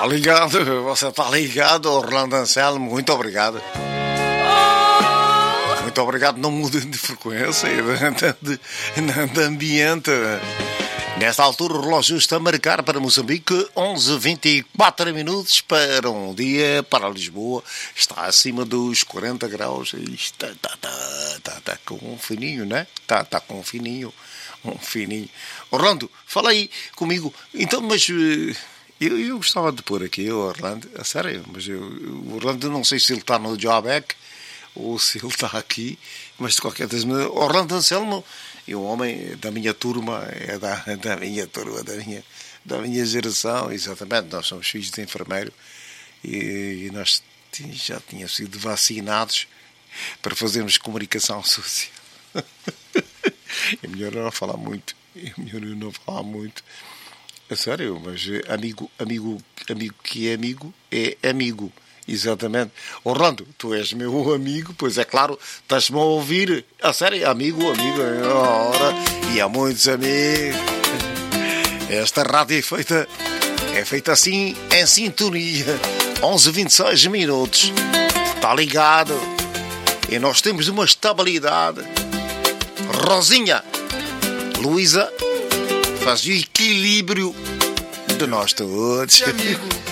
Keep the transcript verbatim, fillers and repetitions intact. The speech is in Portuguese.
ligado, você está ligado, Orlando Anselmo, muito obrigado. Muito obrigado, não mudem de frequência, de, de, de ambiente. Nesta altura o relógio está a marcar para Moçambique onze e vinte e quatro minutos para um dia para Lisboa. Está acima dos quarenta graus. Está, está, está, está, está com um fininho, né? Está, está com um fininho. Um fininho. Orlando, fala aí comigo. Então, mas eu, eu gostava de pôr aqui o Orlando. A sério, mas eu, o Orlando não sei se ele está no Joback ou se ele está aqui. Mas de qualquer maneira, Orlando Anselmo... E um homem da minha turma, é da, da minha turma, da minha, da minha geração, exatamente. Nós somos filhos de enfermeiro e, e nós já tínhamos sido vacinados para fazermos comunicação social. É melhor não falar muito. É melhor não falar muito. É sério, mas amigo, amigo, amigo que é amigo, é amigo. Exatamente. Orlando, tu és meu amigo, pois é claro, estás-me a ouvir. A sério, amigo, amigo, ora, e há muitos amigos. Esta rádio é feita, é feita assim, em sintonia. onze e vinte e seis minutos. Está ligado. E nós temos uma estabilidade. Rosinha, Luísa, faz o equilíbrio de nós todos. Amigo.